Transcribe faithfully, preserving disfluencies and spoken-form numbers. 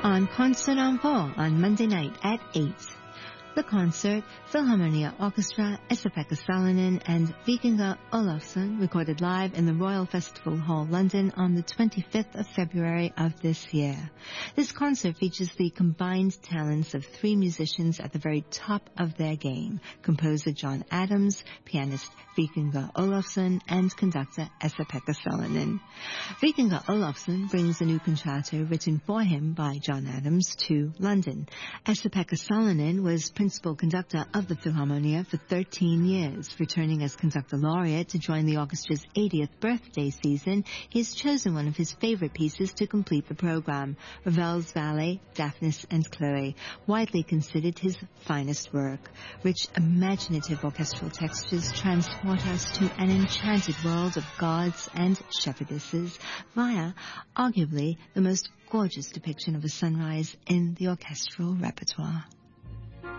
on Concert Envol on Monday night at eight. The concert, Philharmonia Orchestra, Esa-Pekka Salonen and Vikingur Olafsson recorded live in the Royal Festival Hall, London on the twenty-fifth of February of this year. This concert features the combined talents of three musicians at the very top of their game, composer John Adams, pianist Vikingur Olafsson, and conductor Esa-Pekka Salonen. Vikingur Olafsson brings a new concerto written for him by John Adams to London. Esa-Pekka Salonen was principal conductor of the Philharmonia for thirteen years. Returning as conductor laureate to join the orchestra's eightieth birthday season, he has chosen one of his favorite pieces to complete the program, Ravel's ballet, Daphnis and Chloe, widely considered his finest work. Rich, imaginative orchestral textures transport us to an enchanted world of gods and shepherdesses via, arguably, the most gorgeous depiction of a sunrise in the orchestral repertoire.